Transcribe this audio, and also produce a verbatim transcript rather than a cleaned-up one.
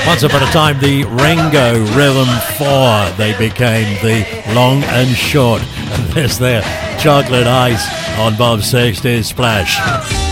Once upon a time, the Ringo Rhythm four, they became the Long and Short. And there's their Chocolate Ice on Bob Sexton's Splash.